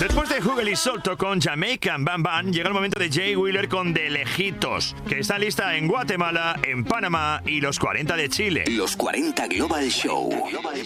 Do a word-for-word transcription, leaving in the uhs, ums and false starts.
Después de Hugel y Solto con Jamaican Bam Bam, llega el momento de Jay Wheeler con De Lejitos, que está lista en Guatemala, en Panamá y los cuarenta de Chile. Los cuarenta Global Show. Global